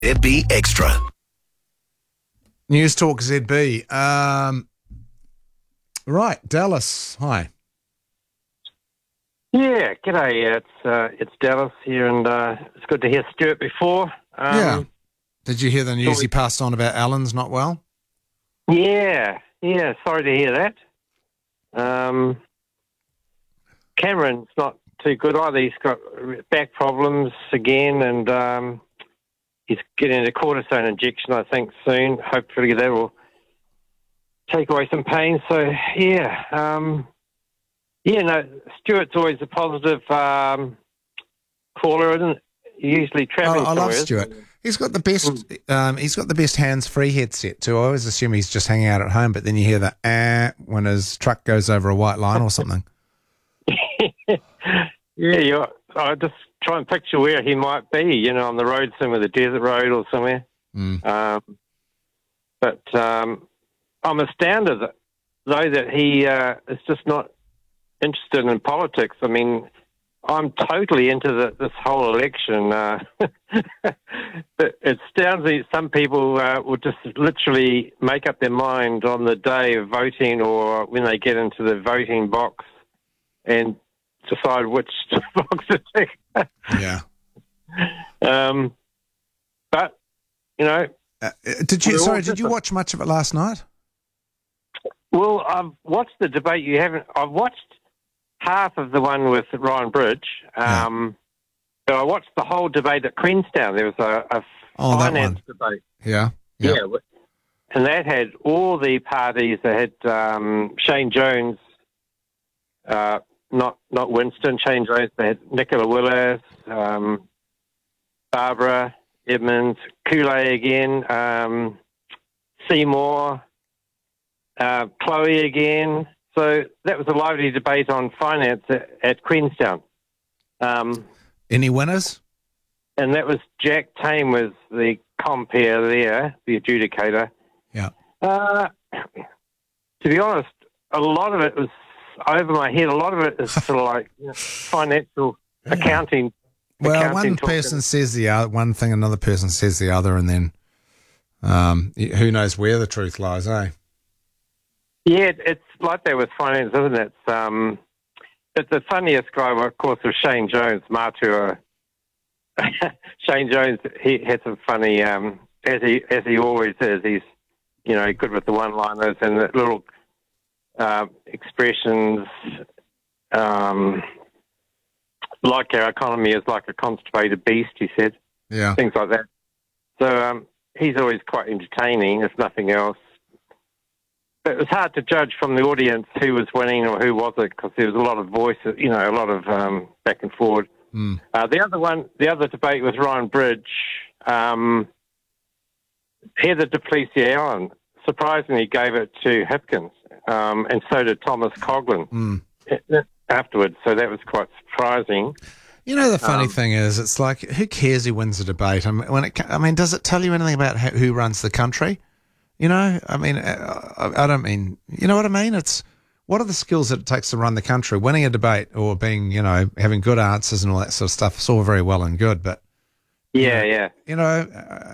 ZB Extra. News Talk ZB. Right, Dallas. Hi. Yeah, g'day. It's Dallas here, and it's good to hear Stuart before. Yeah. Did you hear the news he passed on about Alan's not well? Yeah. Sorry to hear that. Cameron's not too good either. He's got back problems again, and he's getting a cortisone injection, I think, soon. Hopefully that will take away some pain. So, yeah. Stuart's always a positive caller, isn't it? Usually travelling. I love Stuart. He's got the best. He's got the best hands-free headset too. I always assume he's just hanging out at home, but then you hear the when his truck goes over a white line or something. Yeah, I just try and picture where he might be. On the road somewhere, the desert road or somewhere. But I'm astounded though that he is just not interested in politics. I mean, I'm totally into this whole election. It astounds me some people would just literally make up their mind on the day of voting or when they get into the voting box and decide which box to tick. Yeah. But, did you watch much of it last night? Well, I've watched the debate you haven't. I've watched half of the one with Ryan Bridge. But I watched the whole debate at Queenstown. There was a finance debate. Yeah. And that had all the parties. They had Shane Jones, not Winston, Shane Jones. They had Nicola Willis, Barbara Edmonds, Kool-Aid again, Seymour, Chloe again. So that was a lively debate on finance at Queenstown. Any winners? And that was Jack Tame was the compere there, the adjudicator. Yeah. To be honest, a lot of it was over my head. A lot of it is sort of like financial accounting. Well, one person says one thing, another person says the other, and then who knows where the truth lies, eh? Yeah, it's like that with finance, isn't it? But the funniest guy, of course, was Shane Jones, Matua. Shane Jones, he had some funny, as he always is. He's, good with the one-liners and the little expressions, like our economy is like a constipated beast, he said. Yeah. Things like that. So he's always quite entertaining, if nothing else. But it was hard to judge from the audience who was winning or who wasn't because there was a lot of voices, a lot of back and forward. The other debate was Ryan Bridge. Heather Duplessis Allen surprisingly gave it to Hipkins, and so did Thomas Coughlin afterwards. So that was quite surprising. The funny thing is, it's like, who cares who wins the debate? Does it tell you anything about who runs the country? I don't mean, you know what I mean? It's, what are the skills that it takes to run the country? Winning a debate or being, having good answers and all that sort of stuff, it's all very well and good, but... Yeah. Because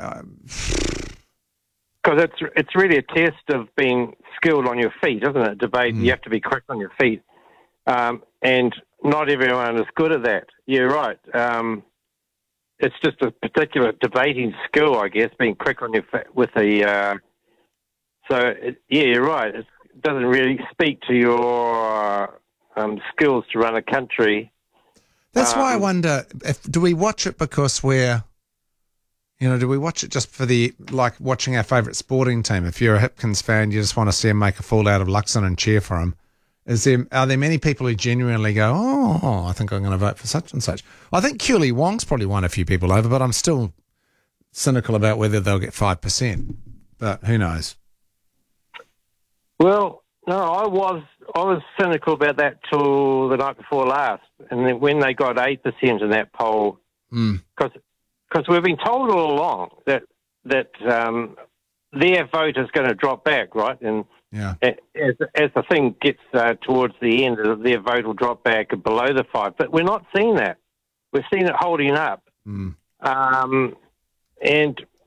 it's really a test of being skilled on your feet, isn't it? Debate, you have to be quick on your feet. And not everyone is good at that. You're right. It's just a particular debating skill, I guess, being quick on your feet with a... you're right. It doesn't really speak to your skills to run a country. That's why I wonder, do we watch it because do we watch it just for like watching our favourite sporting team? If you're a Hipkins fan, you just want to see him make a fool out of Luxon and cheer for him. Are there many people who genuinely go, I think I'm going to vote for such and such? I think Keely Wong's probably won a few people over, but I'm still cynical about whether they'll get 5%. But who knows? Well, no, I was cynical about that till the night before last, and then when they got 8% in that poll, because we've been told all along that their vote is going to drop back, right? And as the thing gets towards the end, their vote will drop back below the 5%. But we're not seeing that. We're seeing it holding up. And